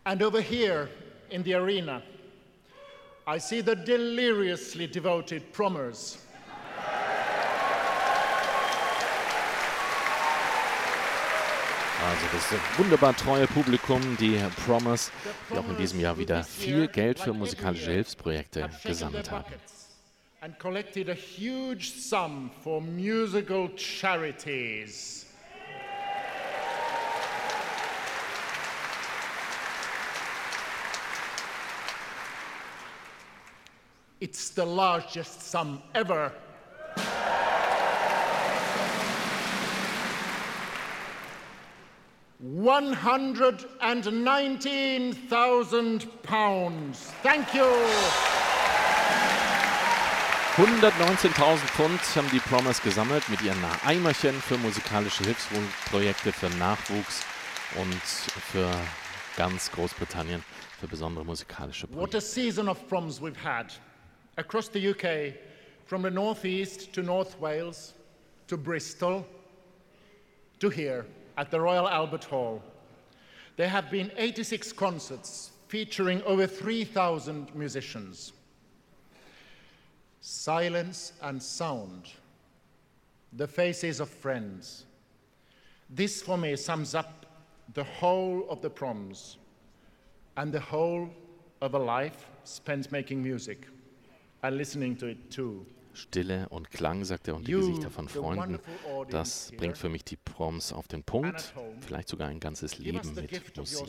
And over here in the arena, I see the deliriously devoted Prommers. Also das wunderbar treue Publikum, die Prommers, die auch in diesem Jahr wieder viel Geld für musikalische Hilfsprojekte gesammelt haben. And collected a huge sum for musical charities. It's the largest sum ever. £119,000. Thank you. 119.000 Pfund haben die Prommers gesammelt mit ihren Eimerchen für musikalische Hilfsprojekte, für Nachwuchs und für ganz Großbritannien für besondere musikalische Projekte. What a season of proms we've had across the UK, from the northeast to North Wales, to Bristol, to here at the Royal Albert Hall. There have been 86 concerts featuring over 3,000 musicians. Silence and sound, the faces of friends. This for me sums up the whole of the proms and the whole of a life spent making music and listening to it too. Stille und Klang, sagt er, und die Gesichter von Freunden, das bringt für mich die Proms auf den Punkt, vielleicht sogar ein ganzes Leben mit Musik.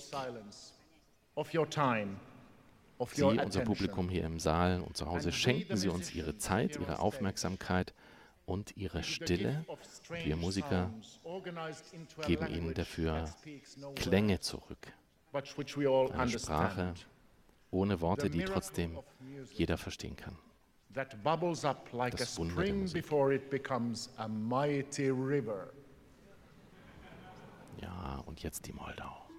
Sie, unser Publikum hier im Saal und zu Hause, schenken Sie uns Ihre Zeit, Ihre Aufmerksamkeit und Ihre Stille. Und wir Musiker geben Ihnen dafür Klänge zurück. Eine Sprache ohne Worte, die trotzdem jeder verstehen kann. Das Wunder der Musik. Ja, und jetzt die Moldau.